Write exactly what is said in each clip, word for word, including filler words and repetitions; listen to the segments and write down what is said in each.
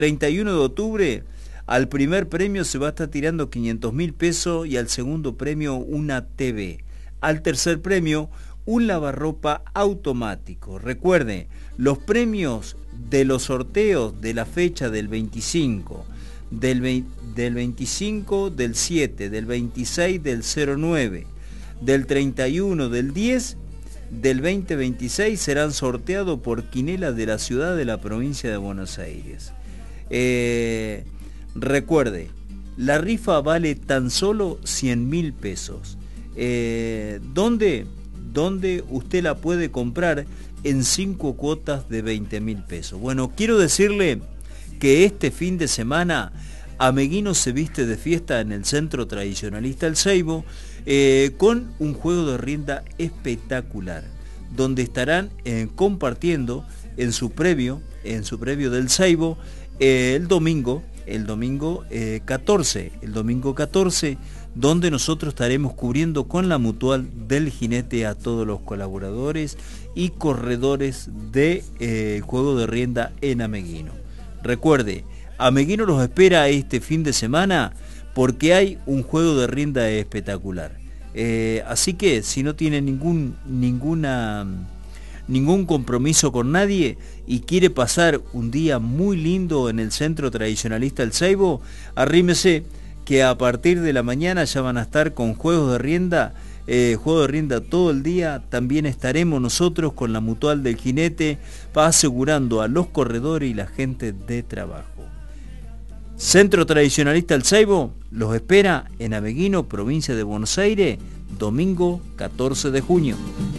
treinta y uno de octubre, al primer premio se va a estar tirando quinientos mil pesos y al segundo premio una T V. Al tercer premio, un lavarropa automático. Recuerde, los premios de los sorteos de la fecha del veinticinco, del, veinte, del veinticinco, del siete, del veintiséis, del cero nueve, del treinta y uno, del diez, del veinte veintiséis serán sorteados por Quinela de la ciudad de la provincia de Buenos Aires. Eh, recuerde, la rifa vale tan solo cien mil pesos. Eh, ¿Dónde? Donde usted la puede comprar en cinco cuotas de veinte mil pesos. Bueno, quiero decirle que este fin de semana Ameguino se viste de fiesta en el Centro Tradicionalista El Ceibo eh, con un juego de rienda espectacular, donde estarán eh, compartiendo en su previo, en su previo del Ceibo eh, el domingo, el domingo eh, catorce, el domingo catorce, donde nosotros estaremos cubriendo con la mutual del jinete a todos los colaboradores y corredores de eh, juego de rienda en Ameguino. Recuerde, Ameguino los espera este fin de semana porque hay un juego de rienda espectacular. Eh, así que si no tiene ningún, ninguna, ningún compromiso con nadie y quiere pasar un día muy lindo en el Centro Tradicionalista El Ceibo, arrímese, que a partir de la mañana ya van a estar con juegos de rienda, eh, juego de rienda todo el día. También estaremos nosotros con la mutual del jinete, asegurando a los corredores y la gente de trabajo. Centro Tradicionalista El Ceibo los espera en Ameguino, provincia de Buenos Aires, domingo catorce de junio.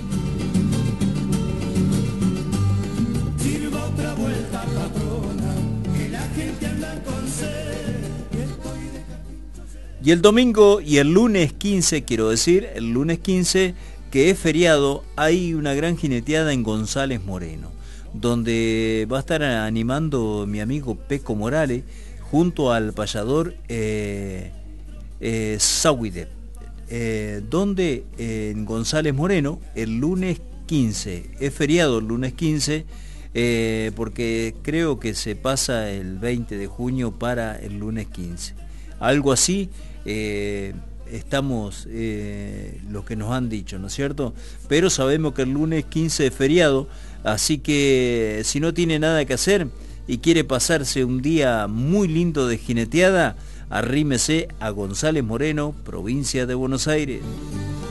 Y el domingo y el lunes quince, quiero decir, el lunes quince, que es feriado, hay una gran jineteada en González Moreno, donde va a estar animando mi amigo Peco Morales, junto al payador eh, eh, Zawide, eh, donde eh, en González Moreno, el lunes quince, es feriado el lunes quince, eh, porque creo que se pasa el veinte de junio para el lunes quince. Algo así. Eh, estamos eh, lo que nos han dicho, ¿no es cierto? Pero sabemos que el lunes quince es feriado, así que si no tiene nada que hacer y quiere pasarse un día muy lindo de jineteada, arrímese a González Moreno, provincia de Buenos Aires.